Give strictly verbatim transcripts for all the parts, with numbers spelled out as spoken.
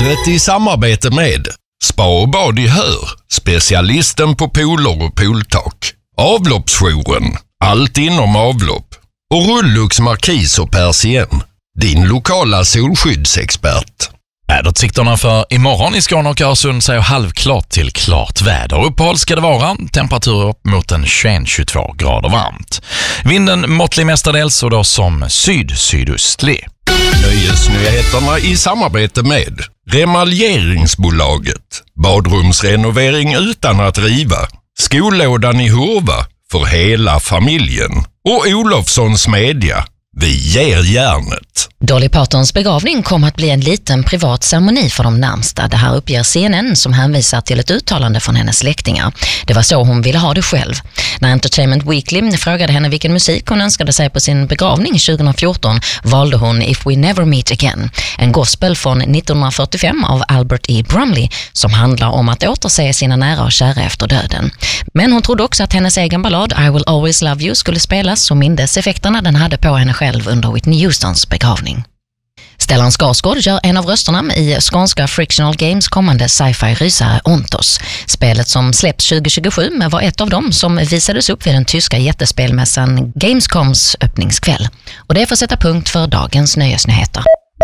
Programmet i samarbete med Spa och bad i Hör, specialisten på pooler och pooltak. Avloppsjouren, allt inom avlopp. Och Rullux Markis och Persien, din lokala solskyddsexpert. Väderutsikterna för imorgon i Skåne och Öresund säger halvklart till klart väder. Uppehåll ska det vara, temperatur upp mot en tjugoett till tjugotvå grader varmt. Vinden måttlig mestadels och då som syd-sydöstlig. Nöjesnyheterna i samarbete med Remaljeringsbolaget, badrumsrenovering utan att riva, skollådan i Hurva för hela familjen och Olofssons Media. Vi ger järnet. Dolly Partons begravning kommer att bli en liten privat ceremoni för de närmsta. Det här uppger C N N som hänvisar till ett uttalande från hennes släktingar. Det var så hon ville ha det själv. När Entertainment Weekly frågade henne vilken musik hon önskade sig på sin begravning tjugo fjorton valde hon If We Never Meet Again, en gospel från nittonhundrafyrtiofem av Albert E. Brumley som handlar om att återse sina nära och kära efter döden. Men hon trodde också att hennes egen ballad I Will Always Love You skulle spelas och mindes effekterna den hade på henne själv under Whitney Houstons begravning. Stellan Skarsgård gör en av rösterna i skånska Frictional Games kommande sci-fi-rysare Ontos. Spelet som släpps tjugo tjugosju var ett av dem som visades upp vid den tyska jättespelmässan Gamescoms öppningskväll. Och det får sätta punkt för dagens nöjesnyheter.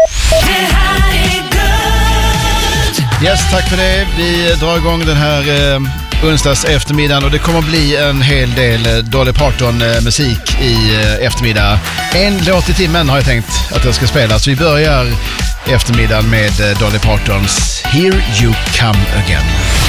Yes, tack för det. Vi drar igång den här eh, onsdags eftermiddagen och det kommer bli en hel del eh, Dolly Parton-musik eh, i eh, eftermiddag. En låt i timmen har jag tänkt att det ska spelas. Vi börjar eftermiddagen med eh, Dolly Partons Here You Come Again.